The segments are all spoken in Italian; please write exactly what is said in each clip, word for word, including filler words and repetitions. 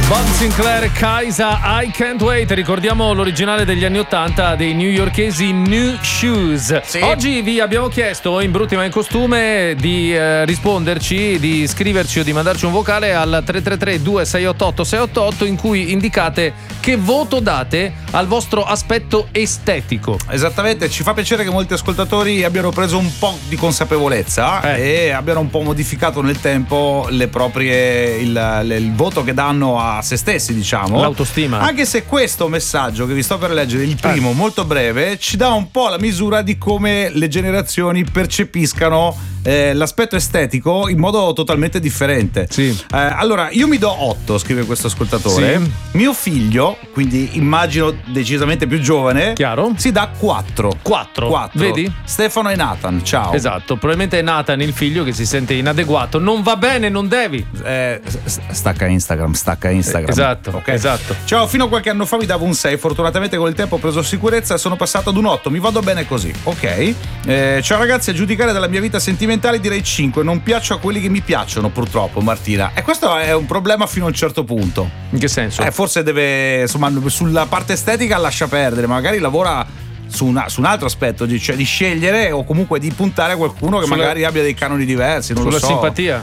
Bob Sinclair, Kaisa, I Can't Wait. Ricordiamo l'originale degli anni ottanta dei newyorkesi New Shoes. Sì. Oggi vi abbiamo chiesto in Brutti ma in costume di eh, risponderci, di scriverci o di mandarci un vocale al tre tre tre due sei otto otto sei otto otto in cui indicate che voto date al vostro aspetto estetico. Esattamente, ci fa piacere che molti ascoltatori abbiano preso un po' di consapevolezza eh. e abbiano un po' modificato nel tempo le proprie il, le, il voto che danno a se stessi, diciamo, l'autostima. Anche se questo messaggio che vi sto per leggere, il primo, eh. molto breve, ci dà un po' la misura di come le generazioni percepiscano eh, l'aspetto estetico in modo totalmente differente. Sì. Eh, allora, io mi do otto, scrive questo ascoltatore. Sì. Mio figlio, quindi immagino decisamente più giovane, chiaro, si dà quattro. quattro. quattro. Vedi? Stefano e Nathan, ciao. Esatto, probabilmente è Nathan il figlio che si sente inadeguato. Non va bene, non devi. Eh, stacca Instagram, stacca Instagram. Esatto, okay. esatto. Ciao, fino a qualche anno fa mi davo un sei, fortunatamente con il tempo ho preso sicurezza e sono passato ad un otto, mi vado bene così. Ok. Eh, ciao ragazzi, a giudicare dalla mia vita sentimentale direi cinque, non piaccio a quelli che mi piacciono purtroppo, Martina. E questo è un problema fino a un certo punto. In che senso? Eh, forse deve, insomma, sulla parte estetica lascia perdere, magari lavora su, una, su un altro aspetto, cioè di scegliere o comunque di puntare a qualcuno che sulla, magari abbia dei canoni diversi, non sulla lo so. simpatia.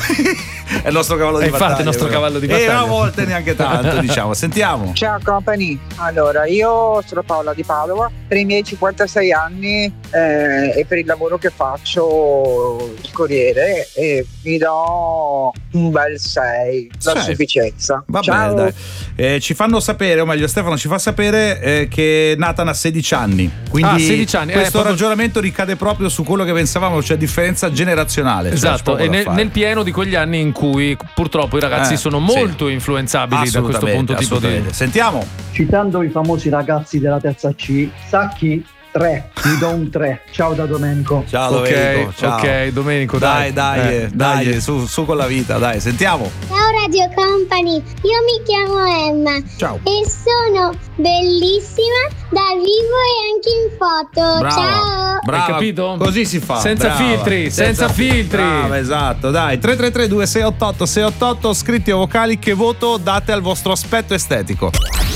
È il nostro cavallo di è battaglia. Infatti, il nostro però. cavallo di E battaglia. a volte neanche tanto, diciamo. Sentiamo. Ciao company, allora io sono Paola di Padova, per i miei cinquantasei anni eh, e per il lavoro che faccio il corriere e mi do un bel sei, la sei. sufficienza. Va Ciao. bene, dai. Eh, ci fanno sapere, o meglio Stefano ci fa sapere eh, che Nathan ha sedici anni, quindi ah, sedici anni. questo eh, proprio... ragionamento ricade proprio su quello che pensavamo, cioè differenza generazionale. Esatto, cioè, e nel, nel pieno di quegli anni in cui purtroppo i ragazzi eh, sono molto sì. influenzabili da questo punto tipo di... Sentiamo. Citando i famosi ragazzi della terza C, Sacchi tre, mi do un tre. Ciao da Domenico. Ciao ok, Domenico. Ciao. Ok, Domenico, dai, dai, dai, eh, dai, dai. Su, su con la vita, dai, sentiamo. Ciao Radio Company, io mi chiamo Emma. Ciao. E sono bellissima da vivo e anche in foto. Brava, Ciao. brava. Hai capito? Così si fa. Senza brava. filtri, senza filtri. Brava, esatto, dai. tre tre tre due sei otto otto sei otto otto, scritti o vocali, che voto date al vostro aspetto estetico?